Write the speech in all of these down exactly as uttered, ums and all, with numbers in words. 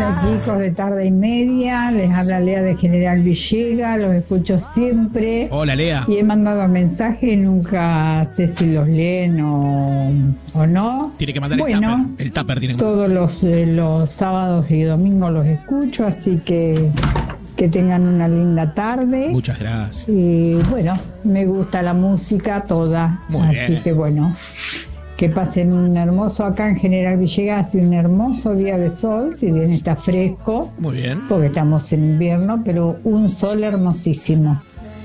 Hola chicos de Tarde y Media, les habla Lea de General Villegas, los escucho siempre. Hola Lea. Y he mandado mensajes y nunca sé si los leen o, o no. Tiene que mandar bueno, el tupper. El tupper tiene que todos los, eh, los sábados y domingos los escucho, así que que tengan una linda tarde. Muchas gracias. Y bueno, me gusta la música toda, Muy así bien. que bueno. Que pasen un hermoso, acá en General Villegas, hace un hermoso día de sol, si bien está fresco. Muy bien. Porque estamos en invierno, pero un sol hermosísimo.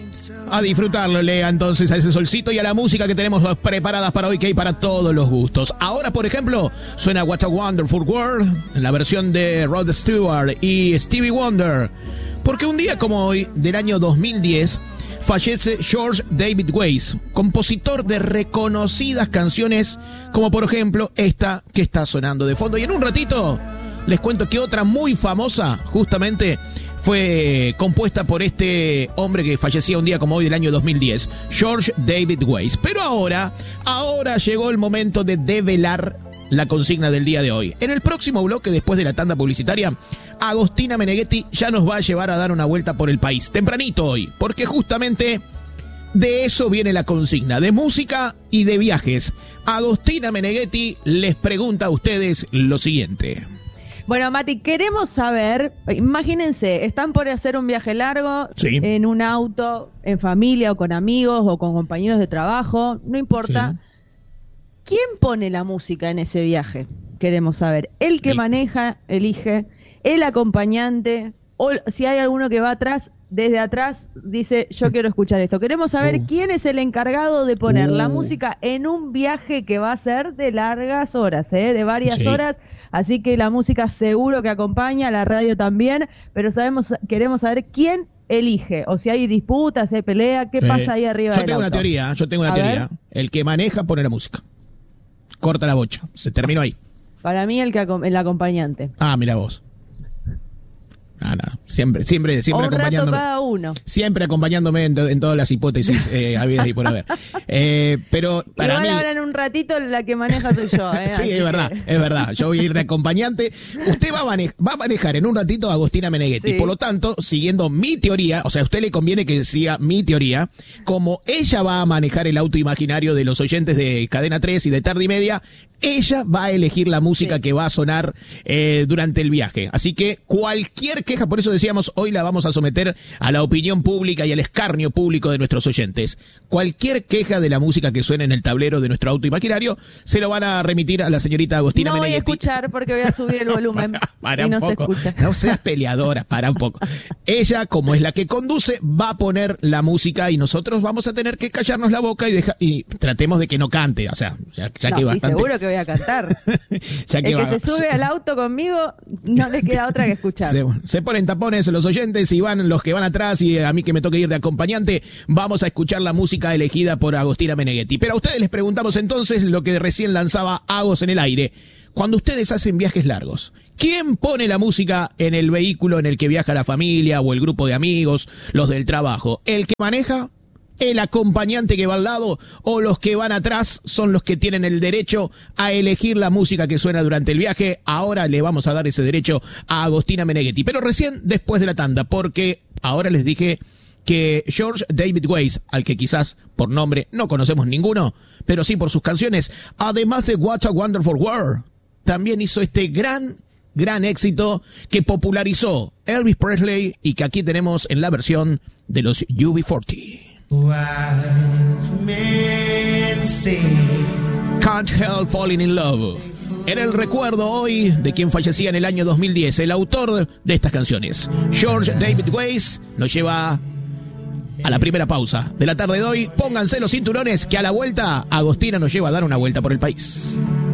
A disfrutarlo, Lea, entonces, a ese solcito y a la música que tenemos preparadas para hoy, que hay para todos los gustos. Ahora, por ejemplo, suena What a Wonderful World, en la versión de Rod Stewart y Stevie Wonder. Porque un día como hoy, del año dos mil diez... fallece George David Weiss, compositor de reconocidas canciones, como por ejemplo esta que está sonando de fondo. Y en un ratito les cuento que otra muy famosa, justamente, fue compuesta por este hombre que fallecía un día como hoy del año dos mil diez, George David Weiss. Pero ahora, ahora llegó el momento de develar la consigna del día de hoy. En el próximo bloque, después de la tanda publicitaria, Agostina Meneghetti ya nos va a llevar a dar una vuelta por el país, tempranito hoy, porque justamente de eso viene la consigna, de música y de viajes. Agostina Meneghetti les pregunta a ustedes lo siguiente. Bueno, Mati, queremos saber, imagínense, están por hacer un viaje largo, sí, en un auto, en familia o con amigos o con compañeros de trabajo, no importa. Sí. ¿Quién pone la música en ese viaje? Queremos saber. ¿El que el... maneja, elige? ¿El acompañante? ¿O si hay alguno que va atrás, desde atrás, dice, yo quiero escuchar esto? Queremos saber uh. quién es el encargado de poner uh. la música en un viaje que va a ser de largas horas, ¿eh? De varias sí. horas. Así que la música seguro que acompaña, la radio también, pero sabemos, queremos saber quién elige, o si hay disputas, si hay pelea, ¿qué sí. pasa ahí arriba yo del tengo auto? Una teoría, yo tengo una a teoría. Ver. El que maneja pone la música. Corta la bocha. Se terminó ahí. Para mí el que el acompañante. Ah, mira vos. Ah, no. Siempre, siempre, siempre un acompañándome. Rato cada uno. Siempre acompañándome en, to, en todas las hipótesis eh, habidas y por haber. Eh, pero para Igual mí. ahora en un ratito la que maneja soy yo, ¿eh? Sí, es verdad, que... es verdad. Yo voy a ir de acompañante. Usted va a, manejar, va a manejar en un ratito a Agostina Meneghetti. Sí. Por lo tanto, siguiendo mi teoría, o sea, a usted le conviene que siga mi teoría, como ella va a manejar el auto imaginario de los oyentes de Cadena tres y de Tarde y Media, ella va a elegir la música sí. que va a sonar eh, durante el viaje. Así que cualquier queja, por eso decíamos, hoy la vamos a someter a la opinión pública y al escarnio público de nuestros oyentes. Cualquier queja de la música que suene en el tablero de nuestro auto imaginario, se lo van a remitir a la señorita Agostina no Meneghetti. No voy a escuchar porque voy a subir el volumen. para, para y no un poco. Se escucha. No seas peleadora, para un poco. Ella, como es la que conduce, va a poner la música y nosotros vamos a tener que callarnos la boca y deja, y tratemos de que no cante. O sea, ya, ya no, que sí, bastante. seguro que voy a cantar. ya que el que va... se sube al auto conmigo no le queda otra que escuchar. Se, se ponen tapones los oyentes y van los que van atrás y a mí que me toque ir de acompañante, vamos a escuchar la música elegida por Agostina Meneghetti. Pero a ustedes les preguntamos entonces lo que recién lanzaba Agos en el aire. Cuando ustedes hacen viajes largos, ¿quién pone la música en el vehículo en el que viaja la familia o el grupo de amigos, los del trabajo? ¿El que maneja? ¿El acompañante que va al lado? ¿O los que van atrás son los que tienen el derecho a elegir la música que suena durante el viaje? Ahora le vamos a dar ese derecho a Agostina Meneghetti, pero recién después de la tanda, porque ahora les dije que George David Weiss, al que quizás por nombre no conocemos ninguno, pero sí por sus canciones, además de What a Wonderful World, también hizo este gran, gran éxito que popularizó Elvis Presley y que aquí tenemos en la versión de los U B cuarenta. Can't Help Falling in Love. En el recuerdo hoy de quien fallecía en el año dos mil diez, el autor de estas canciones, George David Weiss, nos lleva a la primera pausa de la tarde de hoy. Pónganse los cinturones que a la vuelta Agostina nos lleva a dar una vuelta por el país.